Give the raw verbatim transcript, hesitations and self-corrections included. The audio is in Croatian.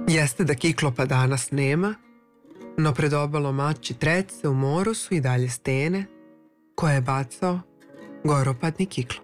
Jeste da Kiklopa danas nema, no pred obalom Ači Trece u moru su i dalje stene koje je bacao goropadni Kiklop.